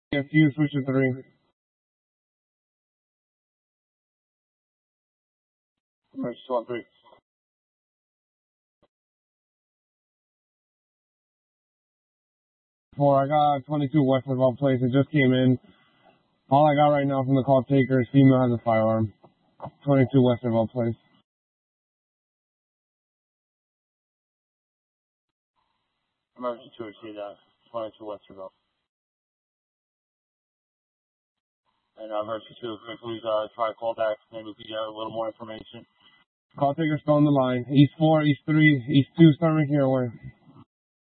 If you switch to 3. Switch to 3. 4, I got 22 Westerville Place. It just came in. All I got right now from the call taker is female has a firearm. 22 Westerville Place. Emergency 2, see that. 22 Westerville. And emergency 2, can please try to call back. Maybe we can get a little more information. Call taker still on the line. East 4, East 3, East 2, start making your way.